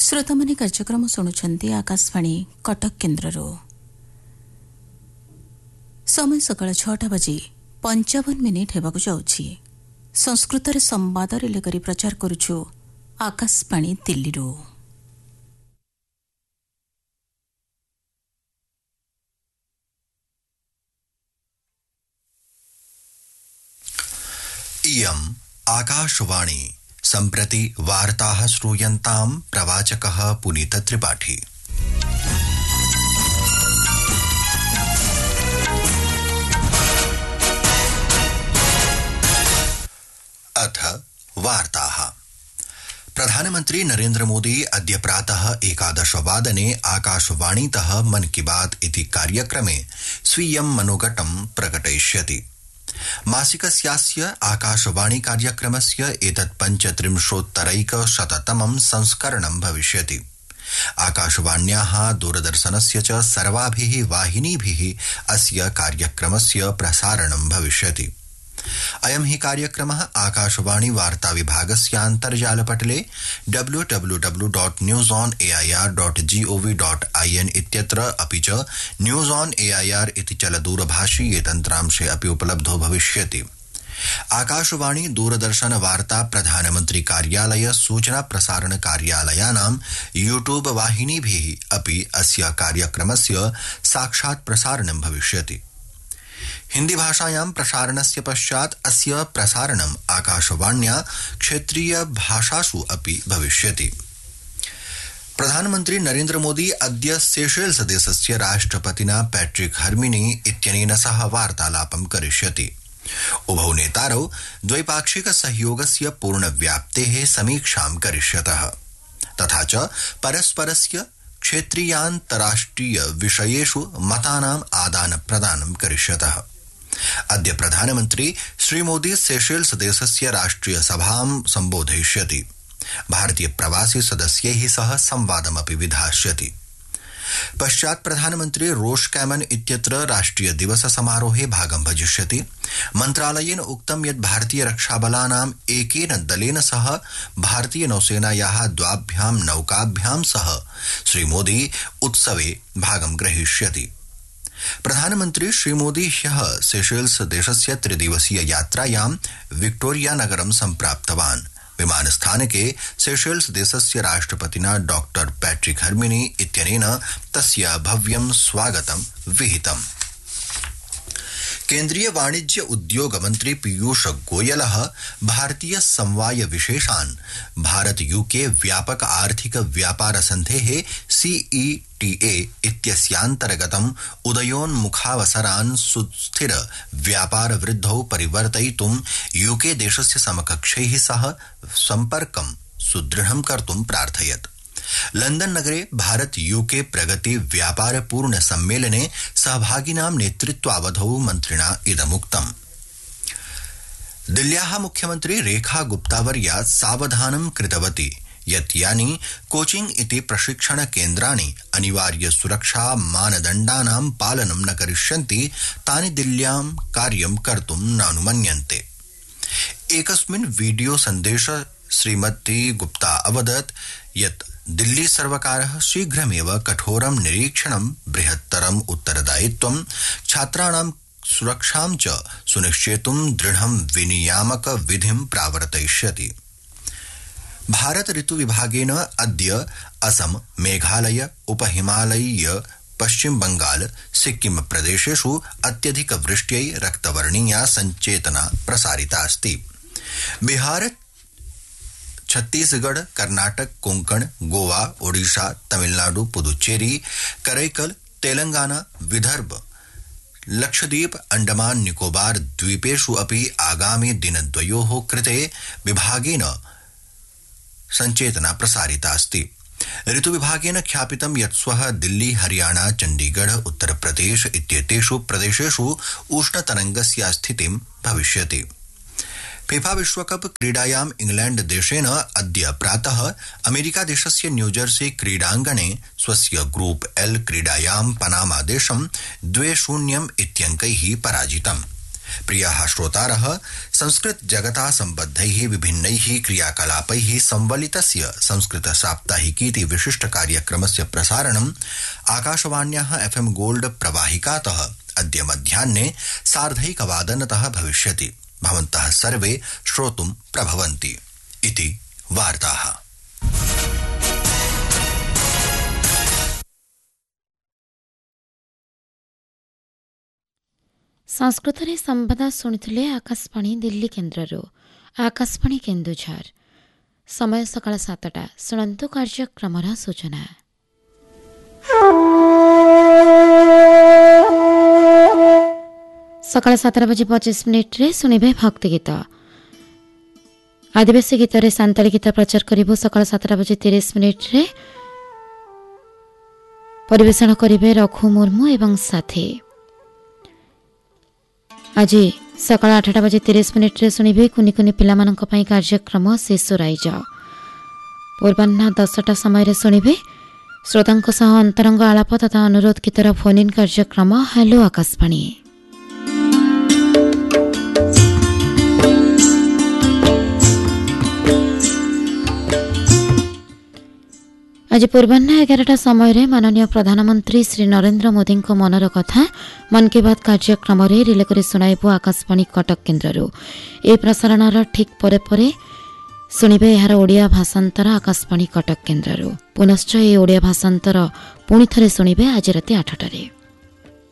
श्रोताମାନେ କାର୍ଯ୍ୟକ୍ରମ ଶୁଣୁଛନ୍ତି ଆକାଶବାଣୀ କଟକ କେନ୍ଦ୍ରରୁ। ସମୟ ସକାଳ 6ଟା ବାଜି 55 ମିନିଟ୍ ହେବାକୁ ଯାଉଛି। ସଂସ୍କୃତରେ ସମ୍ବାଦ ରିଲେ କରି ପ୍ରଚାର କରୁଛୁ ଆକାଶବାଣୀ ଦିଲ୍ଲୀରୁ। इयम् आकाशवाणी सम्प्रति वार्ताः श्रूयन्ताम् प्रवाचकः पुनीत त्रिपाठी। अथ वार्ताः। प्रधानमन्त्री नरेन्द्र मोदी अद्य प्रातः 11 वादने आकाशवाणीतः मन की बात इति कार्यक्रमे स्वीयं मनोगतं प्रकटयिष्यति। मासिकस्यास्य आकाशवाणी कार्यक्रमस्य एतत् 35-तमं संस्करणं भविष्यति। आकाशवाण्याः दूरदर्शनस्य च सर्वाभिः वाहिनीभिः अस्य कार्यक्रमस्य प्रसारणं भविष्यति। अयं हि कार्यक्रमः आकाशवाणी वार्ता विभागस्यान्तर्जालपटले www.newsonair.gov.in इत्यत्र अपि च न्यूज ऑन एआईआर इति चलदूरभाषीये तन्त्रांशे अपि उपलब्धो भविष्यति। आकाशवाणी दूरदर्शन वार्ता प्रधानमन्त्री कार्यालय सूचना प्रसारण कार्यालयानां यूट्यूब वाहिनीभिः अपि अस्य कार्यक्रमस्य साक्षात् प्रसारणं भविष्यति। हिंदी भाषायां प्रसारणस्य पश्चात् अस्य प्रसारणम् आकाशवाण्या क्षेत्रीय भाषासु अपि भविष्यति। प्रधानमन्त्री नरेन्द्र मोदी अद्य सेशेल्स देशस्य राष्ट्रपतिना पैट्रिक हर्मिनी इत्यनेन सह वार्तालापं करिष्यति। उभौ नेतारौ द्वैपाक्षिक सहयोगस्य पूर्णव्याप्तेः समीक्षां करिष्यतः तथा च परस्परस्य क्षेत्रीयान्तराष्ट्रिय विषयेषु मतानाम् आदानप्रदानं करिष्यतः। अद्य प्रधानमन्त्री श्रीमोदी सेशेल्स देशस्य राष्ट्रिय सभां सम्बोधयिष्यति। भारतीय प्रवासी सदस्यैः सह संवादमपि विधास्यति। पश्चात् प्रधानमन्त्री रोश कैमन इत्यत्र राष्ट्रिय दिवस समारोहे भागं भजिष्यति। मन्त्रालयेन उक्तं यत् भारतीय रक्षाबलानाम् एकेन दलेन सह भारतीय नौसेनायाः द्वाभ्यां नौकाभ्यां सह श्रीमोदी उत्सवे भागं ग्रहीष्यति। प्रधानमन्त्री श्रीमोदी ह्यः सेशेल्स देशस्य त्रिदिवसीय यात्रायां विक्टोरिया नगरं सम्प्राप्तवान्। विमानस्थानके सेशेल्स देशस्य राष्ट्रपतिना डॉक्टर पैट्रिक हर्मिनी इत्यनेन तस्य भव्यं स्वागतं विहितम्। केन्द्रीय वाणिज्य उद्योग मन्त्री पीयूष गोयलः भारतीय समवाय विशेषान् भारत यूके व्यापक आर्थिक व्यापार सन्धेः CETA इत्यस्यान्तर्गतम् उदयोन्मुखावसरान् सुस्थिर व्यापार वृद्धौ परिवर्तयितुं यूके देशस्य समकक्षैः सह सम्पर्कं सुदृढं कर्तुं प्रार्थयत्। लंदन नगरे भारत यूके प्रगति व्यापार पूर्ण सम्मेलने सहभागिनां नेतृत्वावधौ मन्त्रिणा इदमुक्तम्। दिल्ल्याः मुख्यमन्त्री रेखा गुप्तावर्या सावधानं कृतवती यत् यानि कोचिंग इति प्रशिक्षण केन्द्राणि अनिवार्य सुरक्षा मानदण्डानां पालनं न करिष्यन्ति तानि दिल्ल्यां कार्यं कर्तुं न अनुमन्यन्ते। एकस्मिन् वीडियो सन्देशे श्रीमती गुप्ता अवदत् यत् दिल्ली सर्वकारः शीघ्रमेव कठोरं निरीक्षणं बृहत्तरम् उत्तरदायित्वं छात्राणां सुरक्षां च सुनिश्चेतुं दृढं विनियामक विधिं प्रावर्तयिष्यति। भारत ऋतु विभागेन अद्य असम, मेघालय, उपहिमालयीय पश्चिम बंगाल, सिक्किम प्रदेशेषु अत्यधिक वृष्ट्यै रक्तवर्णीया संचेतना प्रसारिता अस्ति। बिहार, छत्तीसगढ़, कर्नाटक, कोंकण, गोवा, ओडिशा, तमिलनाडु, पुदुचेरी, करैकल, तेलंगाना, विदर्भ, लक्षद्वीप, अंडमान निकोबार द्वीपेषु अपि आगामी दिनद्वयोः कृते विभागेन संचेतना प्रसारिता अस्ति। ऋतु विभागेन ख्यापितं यत् श्वः दिल्ली, हरियाणा, चण्डीगढ़, उत्तर प्रदेश इत्येतेषु प्रदेशेषु उष्णतरङ्गस्य स्थितिं भविष्यति। फीफा विश्वकप क्रीडायाम् इंग्लैंड देशेन अद्य प्रातः अमेरिका देशस्य न्यूजर्सी क्रीडाङ्गणे स्वस्य ग्रुप L क्रीडायां पनामा देशं 2-0 इत्यङ्कैः पराजितम्। प्रियाः श्रोतारः, संस्कृत जगता सम्बद्धैः विभिन्नैः क्रियाकलापैः संवलितस्य संस्कृत साप्ताहिकीति विशिष्ट कार्यक्रमस्य प्रसारणम् आकाशवाण्याः FM गोल्ड प्रवाहिकातः अद्य मध्याह्ने 1:30 भविष्यति। भवन्तः सर्वे श्रोतुं प्रभवन्ति इति वार्ताः। संस्कृत संवाद शुणुले आकाशवाणी दिल्ली केन्द्रରୁ आकाशवाणी केन्दुझर। समय सकाळ 7टा। शुणन्तु कार्यक्रमर सूचना। सकाळ 7:25 शुणिबे भक्ति गीत। आदिवासी गीतरे सान्ताली गीत प्रचार करिबो। सकाळ 7:30 परिवेषण करिबे रघु मुर्मू एवं साथी। आज सकाळ 8:30 शुणिबे कुनि कुनि पिलामानंक पई कार्यक्रम शिशु राइज। पूर्वाह्न 10टा समय शुणिबे श्रोतांक सह अंतरंग आलाप तथा अनुरोध गीतर फोन इन कार्यक्रम हेलो आकाशवाणी। आज पूर्वाह्न 11टा समय माननीय प्रधानमंत्री श्री नरेंद्र मोदी मनर कथा मन की बात कार्यक्रम रिले कर शुणाइबो आकाशवाणी कटक केन्द्रରୁ। ए प्रसारणर ठीक परे परे शुणिबे यार ओडिया भाषांतर आकाशवाणी कटक केन्द्रରୁ। पुनश्च ए ओडिया भाषांतर पुणी थरे शुणिबे आज राति 8टारे।